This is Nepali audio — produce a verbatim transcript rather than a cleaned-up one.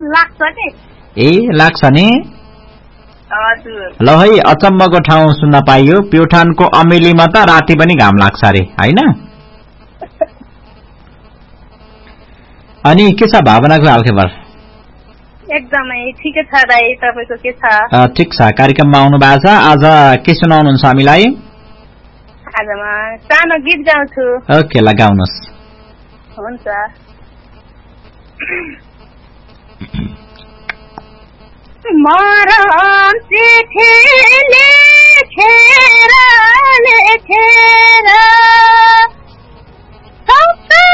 लाग्छ नि ए लाग्छ नि हजुर ल है अचम्मको ठाउँ सुन्न पाइयो प्युठानको अमेलीमा त राति पनि घाम लाग्छ अरे हैन अनि के छ भावनाको हालखबर एकदमै ठिकै छ दाइ तपाईको के छ ठिक छ कार्यक्रममा आउनु भएको छ आज के सुनाउनुहुन्छ हामीलाई आजमा सानो गीत गाउँछु ओके ल गाउनुस् हुन्छ मरम चिठी लेखेर